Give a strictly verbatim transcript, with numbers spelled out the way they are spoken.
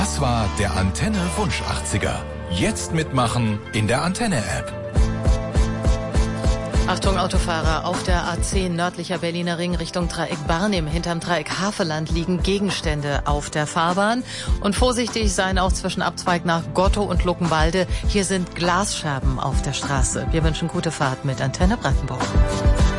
Das war der Antenne Wunsch achtziger. Jetzt mitmachen in der Antenne-App. Achtung Autofahrer, auf der A zehn nördlicher Berliner Ring Richtung Dreieck Barnim hinterm Dreieck Havelland liegen Gegenstände auf der Fahrbahn. Und vorsichtig sein auch zwischen Abzweig nach Gotto und Luckenwalde. Hier sind Glasscherben auf der Straße. Wir wünschen gute Fahrt mit Antenne Brandenburg.